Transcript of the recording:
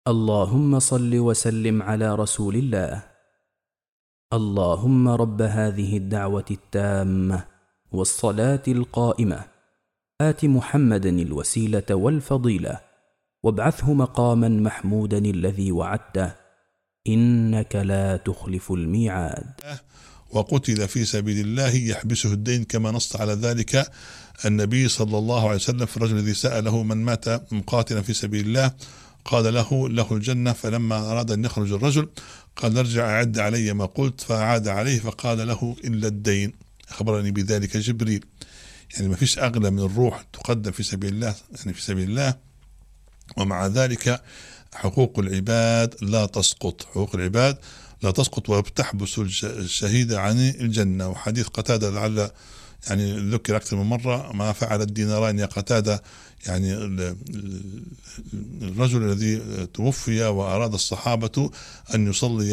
اللهم صل وسلم على رسول الله. اللهم رب هذه الدعوة التامة والصلاة القائمة آت محمدا الوسيلة والفضيلة وابعثه مقاما محمودا الذي وعدته إنك لا تخلف الميعاد. وقتل في سبيل الله يحبسه الدين، كما نص على ذلك النبي صلى الله عليه وسلم في الرجل الذي سأله من مات مقاتلا في سبيل الله قال له الجنة، فلما أراد أن يخرج الرجل قال ارجع أعد علي ما قلت، فأعاد عليه فقال له إلا الدين، أخبرني بذلك جبريل. يعني ما فيش أغلى من الروح تقدم في سبيل الله، يعني في سبيل الله. ومع ذلك حقوق العباد لا تسقط، حقوق العباد لا تسقط وتحبس الشهيد عن الجنة. وحديث قتادة لعل يعني ذكر أكثر من مرة، ما فعل الديناران يا قتادة، يعني الرجل الذي توفي وأراد الصحابة أن يصلي